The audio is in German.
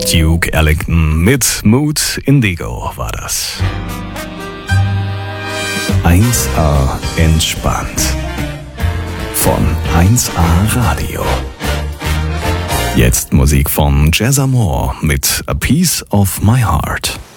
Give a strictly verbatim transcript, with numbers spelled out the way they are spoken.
Duke Ellington mit Mood Indigo war das. eins A entspannt. Von eins A Radio. Jetzt Musik von Jazz Amore mit A Piece of My Heart.